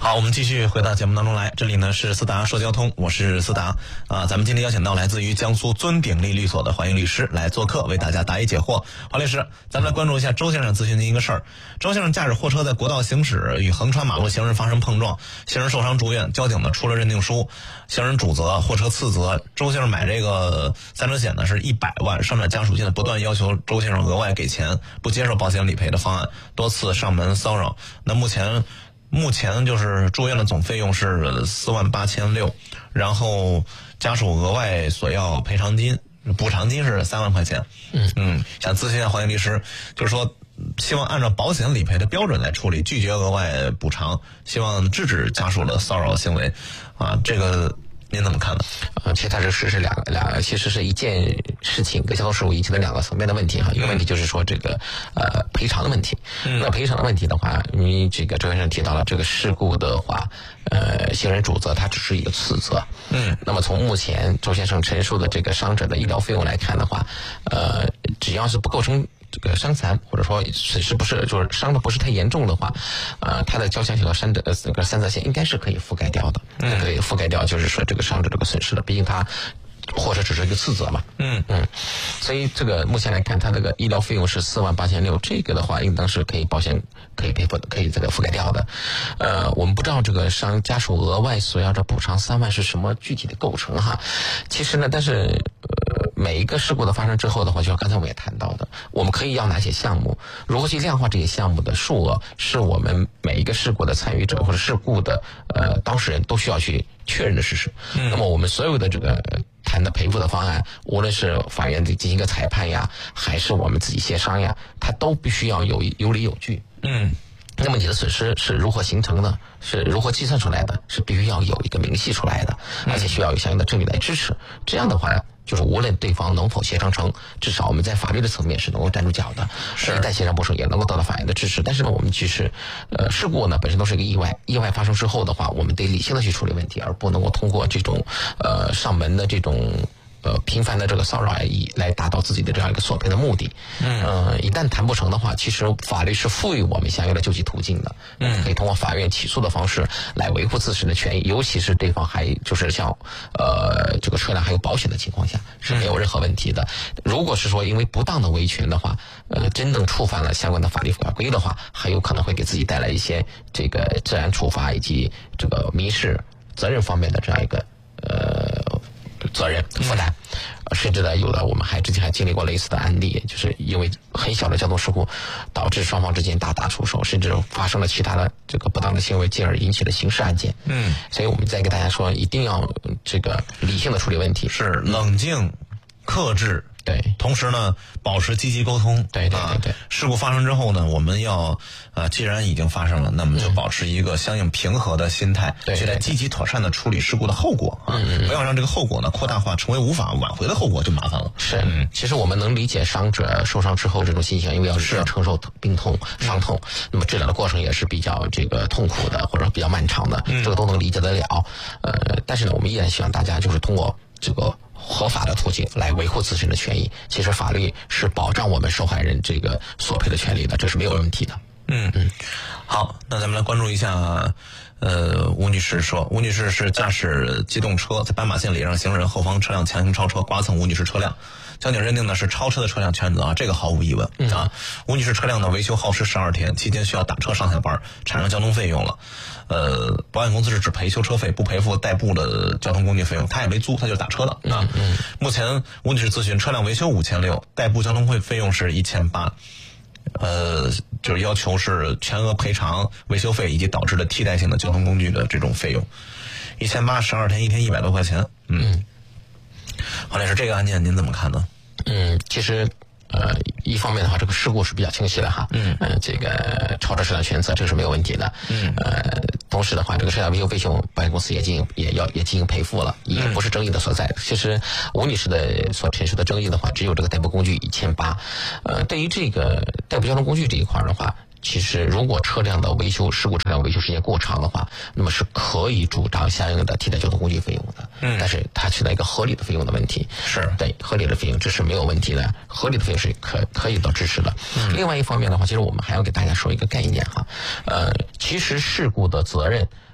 好，我们继续回到节目当中来，这里呢是思达说交通，我是思达咱们今天邀请到来自于江苏尊鼎利律所的黄英律师来做客，为大家答疑解惑。黄律师，咱们来关注一下周先生咨询的一个事儿。周先生驾驶货车在国道行驶，与横穿马路行人发生碰撞，行人受伤住院，交警呢出了认定书，行人主责，货车次责。周先生买这个三者险呢是100万，伤者家属现在不断要求周先生额外给钱，不接受保险理赔的方案，多次上门骚扰。那目前就是住院的总费用是48600，然后家属额外索要赔偿金、补偿金是3万块钱。想咨询一下黄英律师，就是说希望按照保险理赔的标准来处理，拒绝额外补偿，希望制止家属的骚扰行为这个您怎么看呢？ 其实它这是其实是一件事情跟交通事故引起的2个层面的问题哈。一个问题就是说这个赔偿的问题。那赔偿的问题的话，你这个周先生提到了这个事故的话，行人主责它只是一个次责。那么从目前周先生陈述的这个伤者的医疗费用来看的话，只要是不构成这个伤残，或者说是不是就是伤的不是太严重的话，他的交强险和三责险应该是可以覆盖掉的，可以覆盖掉，就是说这个伤者这个损失的，毕竟他或者只是一个次责嘛。所以这个目前来看，他这个医疗费用是48600，这个的话应当是可以保险可以赔付的，可以这个覆盖掉的。我们不知道这个伤家属额外索要的补偿3万是什么具体的构成哈。其实呢，但是每一个事故的发生之后的话，就像刚才我们也谈到的，我们可以要哪些项目，如何去量化这些项目的数额，是我们每一个事故的参与者或者事故的当事人都需要去确认的事实。那么我们所有的这个谈的赔付的方案，无论是法院进行一个裁判呀，还是我们自己协商呀，它都必须要有理有据。那么你的损失是如何形成的，是如何计算出来的，是必须要有一个明细出来的，而且需要有相应的证据来支持。这样的话就是无论对方能否协商成，至少我们在法律的层面是能够站住脚的，一旦协商不成也能够得到法院的支持。但是呢，我们其实事故呢本身都是一个意外发生之后的话，我们得理性的去处理问题，而不能够通过这种上门的这种频繁的这个骚扰来达到自己的这样一个索赔的目的。一旦谈不成的话，其实法律是赋予我们相应的救济途径的。可以通过法院起诉的方式来维护自身的权益，尤其是对方还就是像这个车辆还有保险的情况下是没有任何问题的。如果是说因为不当的维权的话，真正触犯了相关的法律法规的话，还有可能会给自己带来一些这个治安处罚以及这个民事责任方面的这样一个责任负担。甚至呢，我们之前还经历过类似的案例，就是因为很小的交通事故导致双方之间大打出手，甚至发生了其他的这个不当的行为，进而引起了刑事案件。所以我们再给大家说，一定要这个理性的处理问题， 是冷静克制。 对， 同时呢，保持积极沟通。 对。 事故发生之后呢，我们要既然已经发生了，那么就保持一个相应平和的心态，去来积极妥善的处理事故的后果不要让这个后果呢扩大化，成为无法挽回的后果，就麻烦了。 是，其实我们能理解伤者受伤之后这种心情，因为要承受病痛、伤痛，那么治疗的过程也是比较这个痛苦的，或者比较漫长的，这个都能理解得了。但是呢，我们依然希望大家就是通过这个合法的途径来维护自身的权益。其实法律是保障我们受害人这个索赔的权利的，这是没有问题的。 好，那咱们来关注一下吴女士说，吴女士是驾驶机动车在斑马线礼让行人，后方车辆强行超车，刮蹭吴女士车辆，交警认定呢是超车的车辆全责这个毫无疑问吴女士车辆呢维修耗时12天，期间需要打车上下班，产生交通费用了。保险公司是只赔修车费，不赔付代步的交通工具费用，她也没租，她就是打车的目前吴女士咨询车辆维修5600，代步交通费用是1800。就是要求是全额赔偿维修费以及导致的替代性的交通工具的这种费用，1800 12天，1天100多块钱。黄律师，这个案件您怎么看呢？ 其实一方面的话，这个事故是比较清晰的哈。这个超车车辆全责，这个是没有问题的。同时的话，这个车辆维修费用，保险公司也进行赔付了，也不是争议的所在。其实吴女士的所陈述的争议的话，只有这个代步工具1800。对于这个代步交通工具这一块的话，其实如果车辆的维修事故车辆维修时间过长的话，那么是可以主张相应的替代交通工具费用的。但是它存在一个合理的费用的问题。 是对合理的费用，这是没有问题的，合理的费用是可以得支持的。另外一方面的话，其实我们还要给大家说一个概念哈。其实事故的责任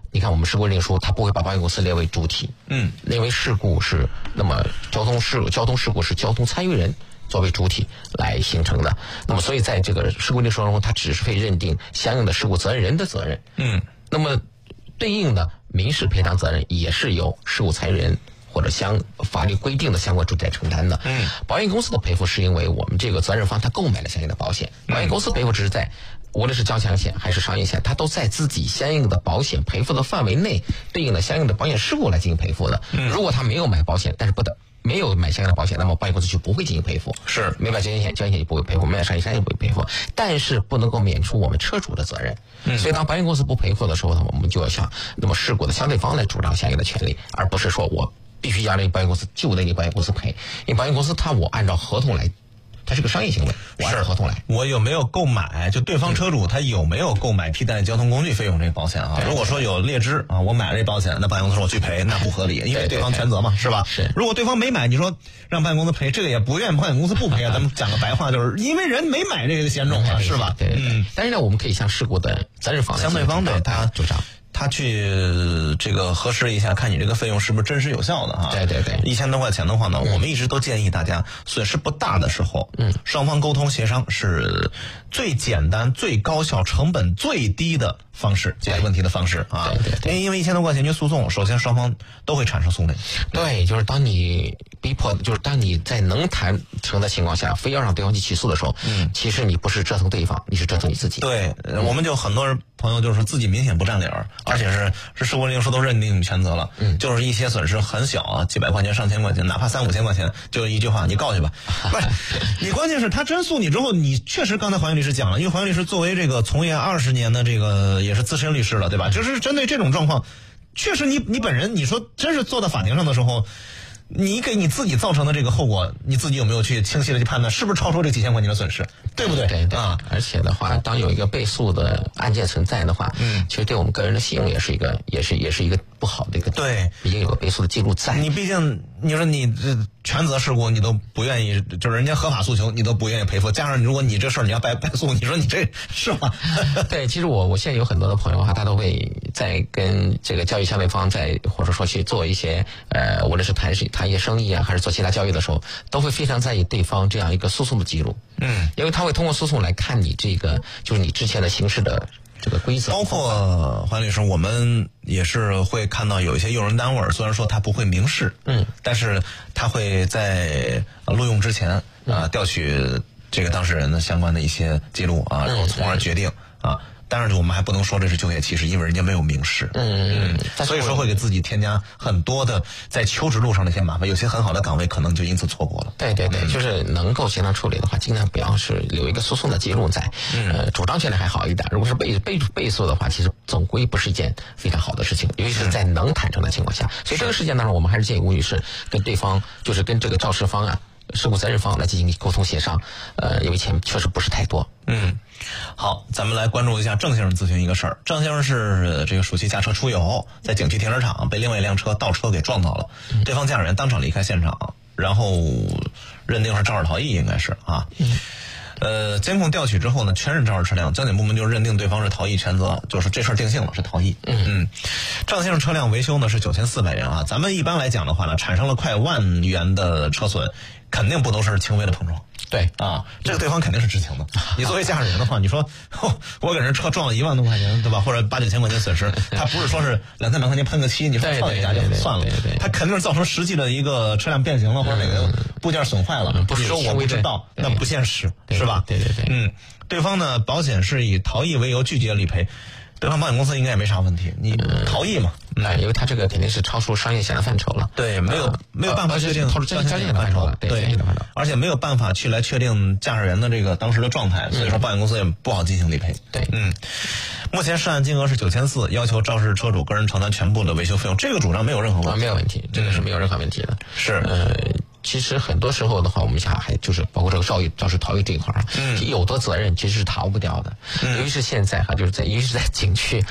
你看我们事故认定书，它不会把保险公司列为主体，列为事故是那么交通事故是交通参与人作为主体来形成的。那么所以在这个事故认定书中，它只是会认定相应的事故责任人的责任。那么对应的民事赔偿责任也是由事故参与人或者法律规定的相关主体来承担的。保险公司的赔付是因为我们这个责任方他购买了相应的保险，保险公司赔付只是在无论是交强险还是商业险，它都在自己相应的保险赔付的范围内，对应的相应的保险事故来进行赔付的。如果他没有买保险，但是没有买相应的保险，那么保险公司就不会进行赔付。 是没买交强险就不会赔付，没买商业险也不会赔付，但是不能够免除我们车主的责任。所以当保险公司不赔付的时候呢，我们就要向那么事故的相对方来主张相应的权利，而不是说我必须压力保险公司就得给保险公司赔，因为保险公司我按照合同来，它是个商业行为，我按照合同来。 我有没有购买，就对方车主他有没有购买替代交通工具费用这个保险啊？如果说有劣质啊，我买了这保险，那保险公司说我去赔，那不合理，因为对方全责嘛，是吧？ 是。 如果对方没买，你说让保险公司赔，这个也不愿保险公司不赔啊。咱们讲个白话，就是因为人没买这个险种啊，是吧？ 对。但是呢，我们可以向事故的责任方相对方对他主张。 他去这个核实一下，看你这个费用是不是真实有效的啊？ 对 ，1000多块钱的话呢，我们一直都建议大家损失不大的时候，双方沟通协商是最简单、最高效、成本最低的方式解决问题的方式啊。 对， 因为1000多块钱去诉讼，首先双方都会产生诉累。 对，就是当你当你在能谈成的情况下，非要让对方去起诉的时候，其实你不是折腾对方，你是折腾你自己。 对，我们就很多朋友就是自己明显不占理儿，而且是事故认定书都认定全责了，就是一些损失很小啊，几百块钱、上千块钱，哪怕3、5千块钱，就一句话，你告去吧。不是，你关键是他真诉你之后，你确实刚才黄律师讲了，因为黄律师作为这个从业20年的这个也是资深律师了，对吧？就是针对这种状况，确实你本人你说真是坐在法庭上的时候，你给你自己造成的这个后果，你自己有没有去清晰的去判断，是不是超出这几千块钱的损失，对不对？ 对啊，而且的话，当有一个被诉的案件存在的话，其实对我们个人的信用也是一个不好的一个。 对， 毕竟有个被诉的记录在。 你毕竟你说你这全责事故，你都不愿意，就是人家合法诉求，你都不愿意赔付，加上如果你这事儿你要败诉，你说你这是吗？ 对，其实我现在有很多的朋友他都会在跟这个交易相对方或者说去做一些无论是谈一些生意啊，还是做其他交易的时候，都会非常在意对方这样一个诉讼的记录。因为他会通过诉讼来看你这个就是你之前的刑事的这个规则。 包括黄律师，我们也是会看到有一些用人单位，虽然说他不会明示，但是他会在录用之前调取这个当事人的相关的一些记录啊，然后从而决定啊。当然我们还不能说这是就业歧视，因为人家没有明示。所以说会给自己添加很多的在求职路上的一些麻烦，有些很好的岗位可能就因此错过了。 对，就是能够协商处理的话，尽量不要是留一个诉讼的记录在。主张权利还好一点，如果是被诉的话，其实总归不是一件非常好的事情，尤其是在能谈成的情况下。所以这个事件当中，我们还是建议吴女士跟对方，就是跟这个肇事方啊、事故责任方来进行沟通协商。因为钱确实不是太多。 好，咱们来关注一下郑先生咨询一个事儿。郑先生是这个暑期驾车出游，在景区停车场被另外一辆车倒车给撞到了，对方驾驶员当场离开现场，然后认定是肇事逃逸，应该是啊。监控调取之后呢，确认肇事车辆，交警部门就认定对方是逃逸全责，就是这事儿定性了，是逃逸。郑先生车辆维修呢是9400元啊。咱们一般来讲的话呢，产生了快10000元的车损，肯定不都是轻微的碰撞。 对啊，这个对方肯定是知情的。你作为驾驶员的话，你说我给人车撞了1万多块钱，对吧？或者8、9千块钱损失，他不是说是2、300块钱喷个漆，你说撞一下就算了，他肯定是造成实际的一个车辆变形了，或者哪个部件损坏了。不是说我不知道，那不现实，是吧？ 对。 对方呢，保险是以逃逸为由拒绝理赔。对方保险公司应该也没啥问题，你逃逸嘛， 因为他这个肯定是超出商业险的范畴了。 对，没有办法确定超出交险的范畴了。对， 而且没有办法去来确定驾驶员的这个当时的状态，所以说保险公司也不好进行理赔。 对， 目前涉案金额是9400，要求肇事车主个人承担全部的维修费用，这个主张没有任何问题， 没有问题，这个是没有任何问题的。 是， 其实很多时候的话，我们想还就是包括这个肇事逃逸这一块有的责任其实是逃不掉的，尤其是现在哈，尤其是在景区，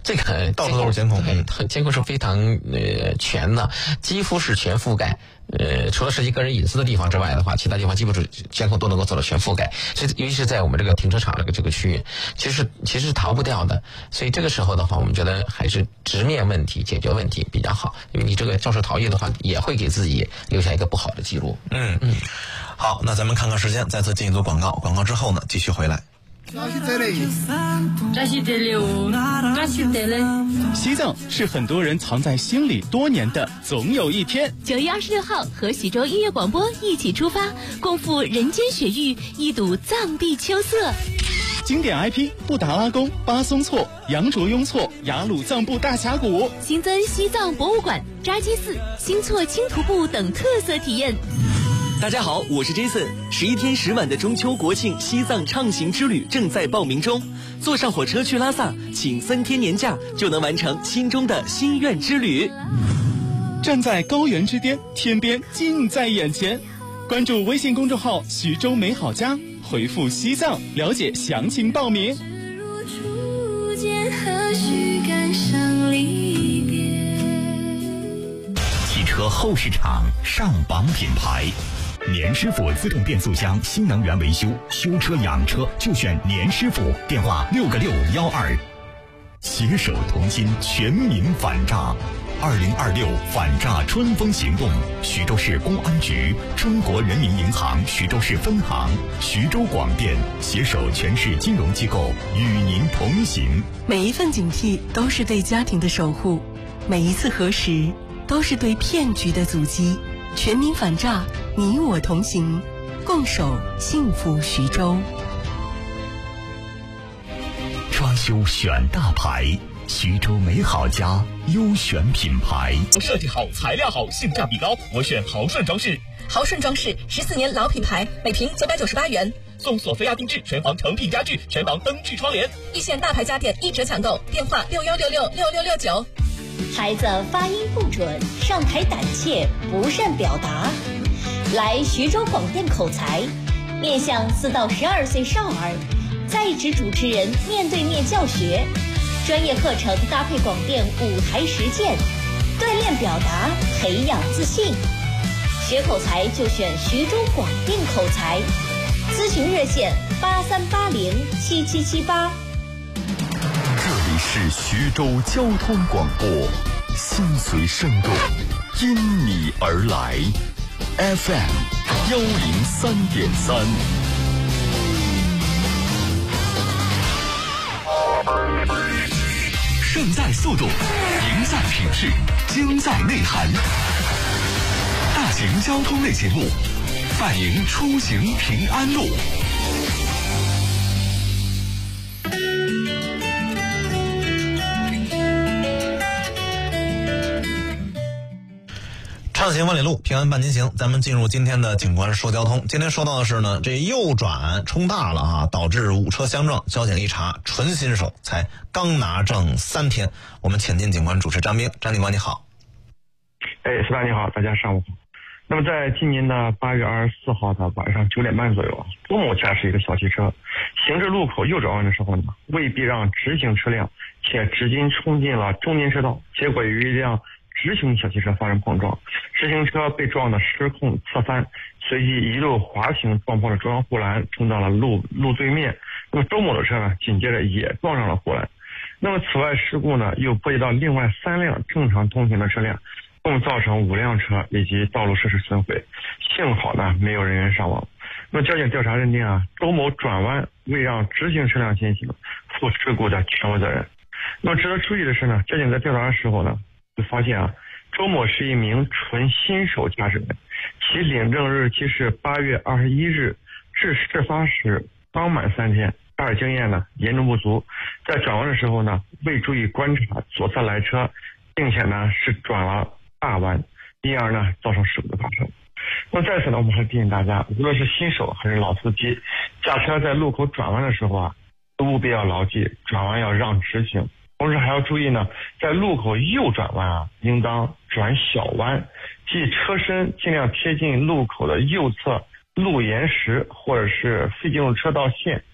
这个到处都是监控， 监控是非常全的，几乎是全覆盖。除了涉及个人隐私的地方之外的话，其他地方基本上监控都能够做到全覆盖。所以，尤其是在我们这个停车场这个区域，其实是逃不掉的。所以这个时候的话，我们觉得还是直面问题、解决问题比较好。因为你这个肇事逃逸的话，也会给自己留下一个不好的记录。 好，那咱们看看时间，再次进一组广告。广告之后呢，继续回来。 西藏是很多人藏在心里多年的总有一天。 9月26号和徐州音乐广播一起出发，共赴人间雪域，一睹藏地秋色。 经典 IP 布达拉宫、巴松措、羊卓雍措、雅鲁藏布大峡谷， 新增西藏博物馆、扎基寺、新措轻徒步等特色体验。 大家好，我是 Jason。11天10晚的中秋国庆西藏畅行之旅正在报名中，坐上火车去拉萨，请3天年假就能完成心中的心愿之旅。 站在高原之巅，天边近在眼前。关注微信公众号徐州美好家，回复西藏了解详情报名。 汽车后市场上榜品牌，年师傅自动变速箱新能源维修，修车养车就选年师傅，电话6个612。携手同心，全民反诈。2026反诈春风行动，徐州市公安局、中国人民银行徐州市分行、徐州广电携手全市金融机构与您同行。 每一份警惕都是对家庭的守护，每一次核实都是对骗局的阻击。全民反诈，你我同行，共守幸福徐州。 装修选大牌，徐州美好家优选品牌， 设计好，材料好，性价比高，我选豪顺装饰。 豪顺装饰14年老品牌，每平998元， 送索菲亚定制全房成品家具，全房灯具窗帘。 一线大牌家电1折抢购，电话61666669。 孩子发音不准，上台胆怯，不善表达，来徐州广电口才，面向4到12岁少儿，在职主持人面对面教学，专业课程搭配广电舞台实践，锻炼表达，培养自信。学口才就选徐州广电口才，咨询热线83807778。 这里是徐州交通广播，心随声动，因你而来 ，FM 103.3。胜在速度，赢在品质，精在内涵。大型交通类节目，伴迎出行平安路。 畅行万里路，平安伴您行。咱们进入今天的警官说交通。今天说到的是呢，这右转冲大了啊，导致5车相撞。交警一查，纯新手，才刚拿证3天。我们请进警官主持张兵，张警官你好。 司大你好，大家上午好。那么在今年的8月24号的晚上9点半左右，周某驾驶一个小汽车，行至路口右转弯的时候呢，未避让直行车辆，且直接冲进了中间车道，结果与一辆直行小汽车发生碰撞，直行车被撞得失控侧翻，随即一路滑行撞破了中央护栏，冲到了路对面。那么周某的车呢，紧接着也撞上了护栏。那么此外事故呢，又波及到另外3辆正常通行的车辆，共造成5辆车以及道路设施损毁，幸好呢没有人员伤亡。那么交警调查认定啊，周某转弯未让直行车辆先行，负事故的全部责任。那么值得注意的是呢，交警在调查的时候呢，就发现啊，周某是一名纯新手驾驶员，其领证日期是8月21日，至事发时刚满3天，驾驶经验呢严重不足，在转弯的时候呢未注意观察左侧来车，并且呢是转了大弯，因而呢造成事故的发生。那么在此呢，我们还提醒大家，无论是新手还是老司机，驾车在路口转弯的时候啊，都务必要牢记转弯要让直行，同时还要注意呢，在路口右转弯啊，应当转小弯，即车身尽量贴近路口的右侧路沿石或者是非进入车道线，